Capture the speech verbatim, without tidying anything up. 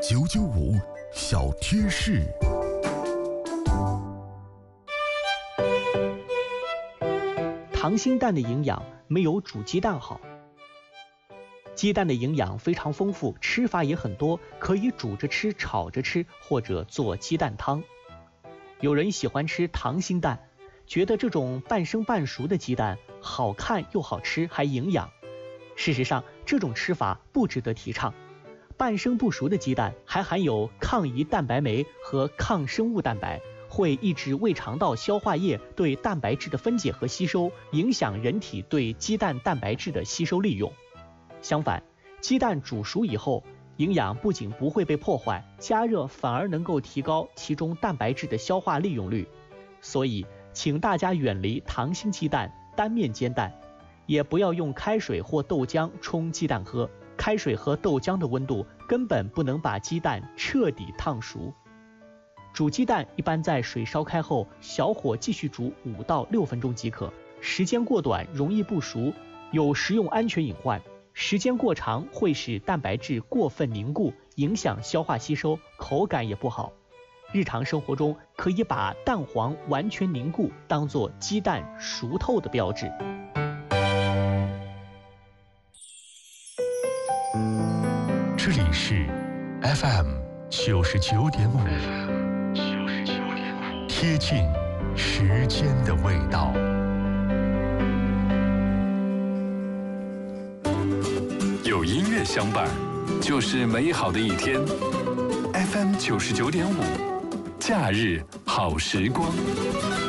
九九五小贴士。 溏心蛋的营养没有煮鸡蛋好。鸡蛋的营养非常丰富，吃法也很多，可以煮着吃、炒着吃，或者做鸡蛋汤。有人喜欢吃溏心蛋，觉得这种半生半熟的鸡蛋好看又好吃，还营养。事实上，这种吃法不值得提倡。半生不熟的鸡蛋还含有抗胰蛋白酶和抗生物蛋白，会抑制胃肠道消化液对蛋白质的分解和吸收，影响人体对鸡蛋蛋白质的吸收利用。相反，鸡蛋煮熟以后，营养不仅不会被破坏，加热反而能够提高其中蛋白质的消化利用率。所以，请大家远离溏心鸡蛋、单面煎蛋，也不要用开水或豆浆冲鸡蛋喝。开水和豆浆的温度根本不能把鸡蛋彻底烫熟。煮鸡蛋一般在水烧开后，小火继续煮五到六分钟即可。时间过短容易不熟，有食用安全隐患。时间过长会使蛋白质过分凝固，影响消化吸收，口感也不好。日常生活中可以把蛋黄完全凝固当作鸡蛋熟透的标志。 这里是 F M 九十九点五，贴近时间的味道。 有音乐相伴，就是美好的一天。F M 九十九点五，假日好时光。